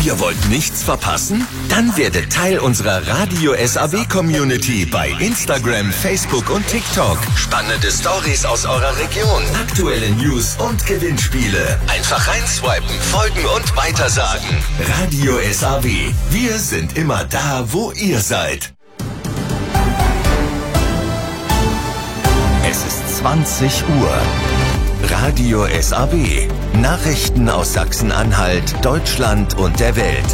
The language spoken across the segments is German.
Ihr wollt nichts verpassen? Dann werdet Teil unserer Radio SAW Community bei Instagram, Facebook und TikTok. Spannende Stories aus eurer Region, aktuelle News und Gewinnspiele. Einfach reinswipen, folgen und weitersagen. Radio SAW. Wir sind immer da, wo ihr seid. Es ist 20 Uhr. Radio SAW. Nachrichten aus Sachsen-Anhalt, Deutschland und der Welt.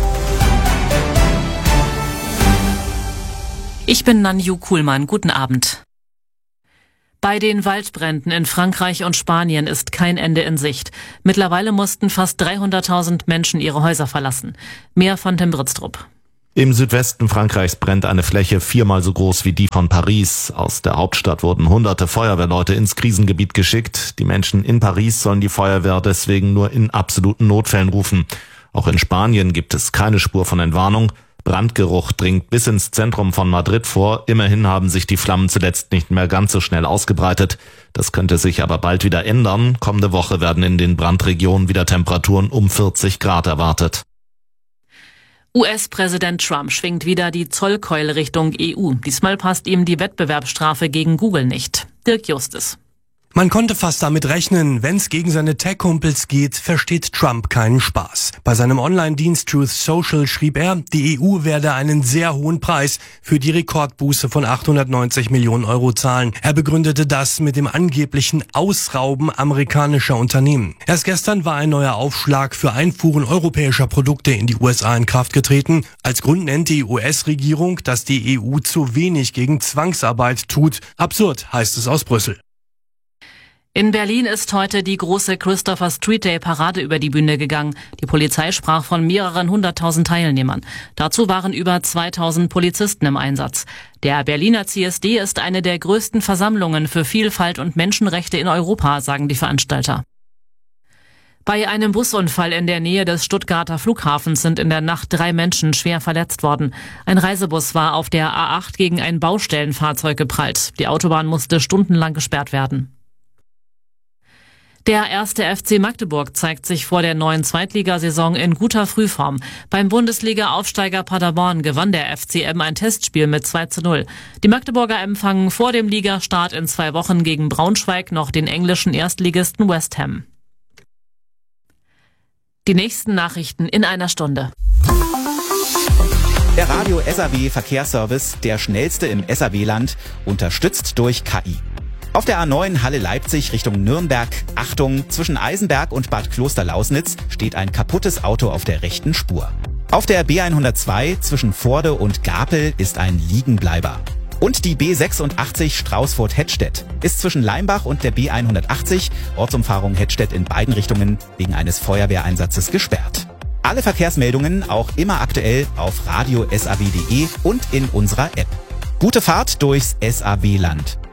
Ich bin Nanju Kuhlmann. Guten Abend. Bei den Waldbränden in Frankreich und Spanien ist kein Ende in Sicht. Mittlerweile mussten fast 300.000 Menschen ihre Häuser verlassen. Mehr von Tim Britztrup. Im Südwesten Frankreichs brennt eine Fläche 4-mal so groß wie die von Paris. Aus der Hauptstadt wurden hunderte Feuerwehrleute ins Krisengebiet geschickt. Die Menschen in Paris sollen die Feuerwehr deswegen nur in absoluten Notfällen rufen. Auch in Spanien gibt es keine Spur von Entwarnung. Brandgeruch dringt bis ins Zentrum von Madrid vor. Immerhin haben sich die Flammen zuletzt nicht mehr ganz so schnell ausgebreitet. Das könnte sich aber bald wieder ändern. Kommende Woche werden in den Brandregionen wieder Temperaturen um 40 Grad erwartet. US-Präsident Trump schwingt wieder die Zollkeule Richtung EU. Diesmal passt ihm die Wettbewerbsstrafe gegen Google nicht. Dirk Justus. Man konnte fast damit rechnen, wenn es gegen seine Tech-Kumpels geht, versteht Trump keinen Spaß. Bei seinem Online-Dienst Truth Social schrieb er, die EU werde einen sehr hohen Preis für die Rekordbuße von 890 Millionen Euro zahlen. Er begründete das mit dem angeblichen Ausrauben amerikanischer Unternehmen. Erst gestern war ein neuer Aufschlag für Einfuhren europäischer Produkte in die USA in Kraft getreten. Als Grund nennt die US-Regierung, dass die EU zu wenig gegen Zwangsarbeit tut. Absurd, heißt es aus Brüssel. In Berlin ist heute die große Christopher Street Day Parade über die Bühne gegangen. Die Polizei sprach von mehreren 100.000 Teilnehmern. Dazu waren über 2.000 Polizisten im Einsatz. Der Berliner CSD ist eine der größten Versammlungen für Vielfalt und Menschenrechte in Europa, sagen die Veranstalter. Bei einem Busunfall in der Nähe des Stuttgarter Flughafens sind in der Nacht 3 Menschen schwer verletzt worden. Ein Reisebus war auf der A8 gegen ein Baustellenfahrzeug geprallt. Die Autobahn musste stundenlang gesperrt werden. Der 1. FC Magdeburg zeigt sich vor der neuen Zweitligasaison in guter Frühform. Beim Bundesliga-Aufsteiger Paderborn gewann der FCM ein Testspiel mit 2:0. Die Magdeburger empfangen vor dem Ligastart in 2 Wochen gegen Braunschweig noch den englischen Erstligisten West Ham. Die nächsten Nachrichten in einer Stunde. Der Radio SAW Verkehrsservice, der schnellste im SAW-Land, unterstützt durch KI. Auf der A9 Halle-Leipzig Richtung Nürnberg, Achtung, zwischen Eisenberg und Bad Klosterlausnitz steht ein kaputtes Auto auf der rechten Spur. Auf der B102 zwischen Voorde und Gapel ist ein Liegenbleiber. Und die B86 Straußfurt-Hettstedt ist zwischen Leimbach und der B180, Ortsumfahrung Hettstedt in beiden Richtungen, wegen eines Feuerwehreinsatzes gesperrt. Alle Verkehrsmeldungen auch immer aktuell auf radiosaw.de und in unserer App. Gute Fahrt durchs SAW-Land.